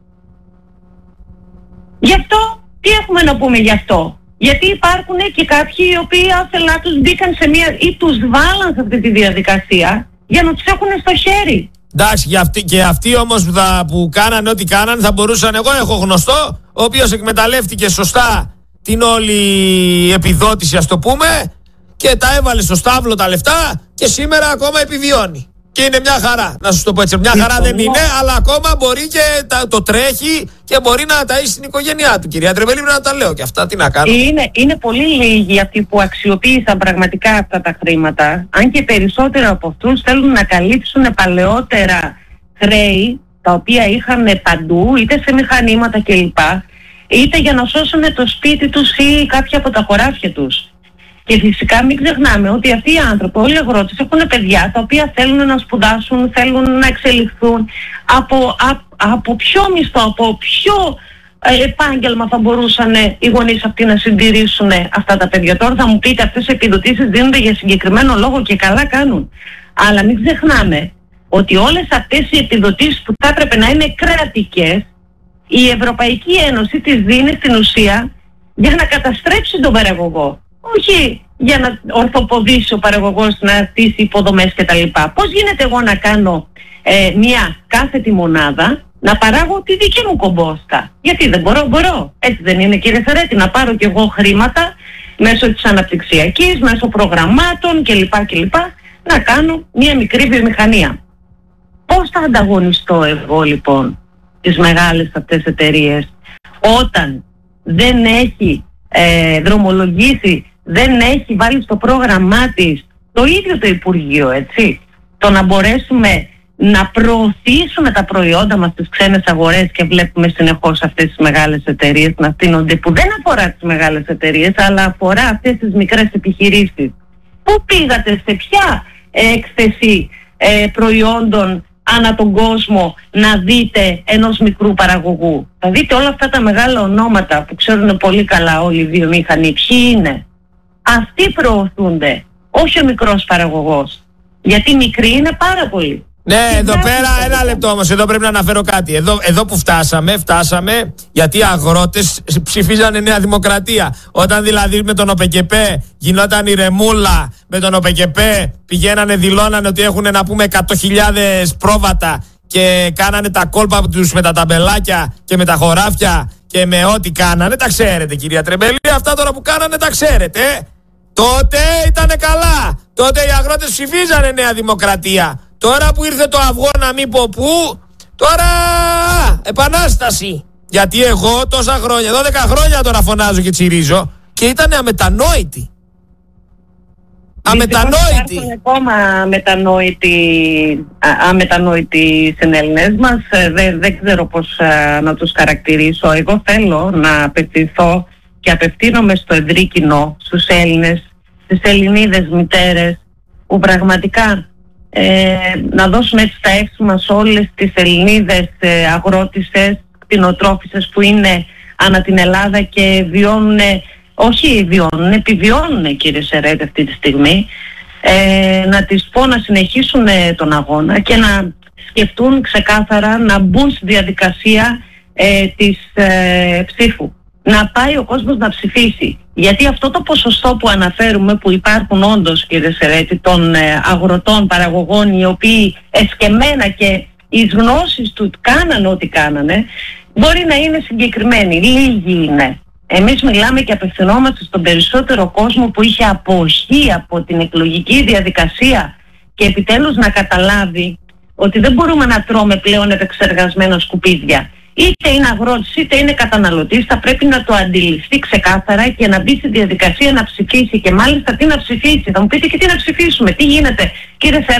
Γι' αυτό, τι έχουμε να πούμε γι' αυτό? Γιατί υπάρχουν και κάποιοι οι οποίοι άθελά τους μπήκαν σε μία ή τους βάλαν σε αυτή τη διαδικασία για να τους έχουν στο χέρι. Εντάξει, και αυτοί, και αυτοί όμως που, θα, που κάνανε ό,τι κάνανε θα μπορούσαν. Εγώ έχω γνωστό, ο οποίος εκμεταλλεύτηκε σωστά την όλη επιδότηση, ας το πούμε, και τα έβαλε στο στάβλο τα λεφτά και σήμερα ακόμα επιβιώνει. Και είναι μια χαρά, να σας το πω έτσι. Μια χαρά δεν είναι, αλλά ακόμα μπορεί και τα, το τρέχει και μπορεί να ταΐσει την οικογένειά του. Κυρία Τρεμπέλη, να τα λέω και αυτά, τι να κάνω. Είναι, είναι πολύ λίγοι αυτοί που αξιοποίησαν πραγματικά αυτά τα χρήματα. Αν και περισσότερο από αυτούς θέλουν να καλύψουν παλαιότερα χρέη, τα οποία είχαν παντού, είτε σε μηχανήματα κλπ, είτε για να σώσουν το σπίτι τους ή κάποια από τα χωράφια τους. Και φυσικά μην ξεχνάμε ότι αυτοί οι άνθρωποι, όλοι οι αγρότες, έχουν παιδιά τα οποία θέλουν να σπουδάσουν, θέλουν να εξελιχθούν. Από, α, από ποιο μισθό, από ποιο ε, επάγγελμα θα μπορούσαν οι γονείς αυτοί να συντηρήσουν αυτά τα παιδιά? Τώρα θα μου πείτε, αυτές οι επιδοτήσεις δίνονται για συγκεκριμένο λόγο και καλά κάνουν. Αλλά μην ξεχνάμε ότι όλες αυτές οι επιδοτήσεις που θα έπρεπε να είναι κρατικές, η Ευρωπαϊκή Ένωση τις δίνει στην ουσία για να καταστρέψει τον παραγωγό. Όχι για να ορθοποδήσει ο παραγωγός, να στήσει υποδομές κτλ. Πώς γίνεται εγώ να κάνω ε, μια κάθετη μονάδα, να παράγω τη δική μου κομπόστα? Γιατί δεν μπορώ? Μπορώ. Έτσι δεν είναι, κύριε Σαρέτη? Να πάρω κι εγώ χρήματα μέσω της αναπτυξιακής, μέσω προγραμμάτων κλπ. κλπ. Να κάνω μια μικρή βιομηχανία. Πώς θα ανταγωνιστώ εγώ λοιπόν τις μεγάλες αυτές εταιρείες όταν δεν έχει ε, δρομολογήσει, δεν έχει βάλει στο πρόγραμμά της το ίδιο το Υπουργείο, έτσι, το να μπορέσουμε να προωθήσουμε τα προϊόντα μας στις ξένες αγορές? Και βλέπουμε συνεχώς αυτές τις μεγάλες εταιρείες να φτύνονται, που δεν αφορά τις μεγάλες εταιρείες αλλά αφορά αυτές τις μικρές επιχειρήσεις. Πού πήγατε, σε ποια έκθεση ε, προϊόντων ανά τον κόσμο να δείτε ενός μικρού παραγωγού? Θα δείτε όλα αυτά τα μεγάλα ονόματα που ξέρουν πολύ καλά όλοι οι βιομήχανοι ποιοι είναι. Αυτοί προωθούνται, όχι ο μικρός παραγωγός. Γιατί μικροί είναι πάρα πολύ. Ναι, και εδώ πέρα ένα λεπτό όμως, εδώ πρέπει να αναφέρω κάτι. Εδώ, εδώ που φτάσαμε, φτάσαμε γιατί οι αγρότες ψηφίζανε Νέα Δημοκρατία. Όταν δηλαδή με τον ΟΠΕΚΕΠΕ γινόταν η ρεμούλα, με τον ΟΠΕΚΕΠΕ πηγαίνανε, δηλώνανε ότι έχουν να πούμε εκατό χιλιάδες πρόβατα και κάνανε τα κόλπα τους με τα ταμπελάκια και με τα χωράφια και με ό,τι κάνανε. Τα ξέρετε, κυρία Τρεμπέλη, αυτά τώρα που κάνανε τα ξέρετε. Ε? Τότε ήτανε καλά. Τότε οι αγρότες ψηφίζανε Νέα Δημοκρατία. Τώρα που ήρθε το αυγό να μην πω πού, τώρα επανάσταση. Γιατί εγώ τόσα χρόνια, δώδεκα χρόνια τώρα φωνάζω και τσιρίζω και ήταν αμετανόητοι. Αμετανόητοι. Υπάρχουν ακόμα αμετανόητοι, αμετανόητοι συνέλληνες μας. Δεν, δεν ξέρω πώς α, να τους χαρακτηρίσω. Εγώ θέλω να απευθυνθώ και απευθύνομαι στο ευρύ κοινό, στους Έλληνες, στις Ελληνίδες μητέρες, που πραγματικά Ε, να δώσουμε έτσι τα εύσημα σε όλες τις Ελληνίδες ε, αγρότησες, κτηνοτρόφισσες που είναι ανά την Ελλάδα και βιώνουν, όχι βιώνουν, επιβιώνουν, κύριε Σερέτη, αυτή τη στιγμή, ε, να τις πω να συνεχίσουν τον αγώνα και να σκεφτούν ξεκάθαρα να μπουν στη διαδικασία ε, της ε, ψήφου. Να πάει ο κόσμος να ψηφίσει. Γιατί αυτό το ποσοστό που αναφέρουμε, που υπάρχουν όντως, κύριε Σερέτη, των ε, αγροτών, παραγωγών, οι οποίοι εσκεμμένα και εις γνώσεις του κάνανε ό,τι κάνανε, μπορεί να είναι συγκεκριμένοι. Λίγοι είναι. Εμείς μιλάμε και απευθυνόμαστε στον περισσότερο κόσμο που είχε αποχή από την εκλογική διαδικασία και επιτέλους να καταλάβει ότι δεν μπορούμε να τρώμε πλέον επεξεργασμένα σκουπίδια. είτε είναι αγρότης είτε είναι καταναλωτής, θα πρέπει να το αντιληφθεί ξεκάθαρα και να μπει στη διαδικασία να ψηφίσει. Και μάλιστα τι να ψηφίσει. Θα μου πείτε και τι να ψηφίσουμε, τι γίνεται, κύριε Σερά?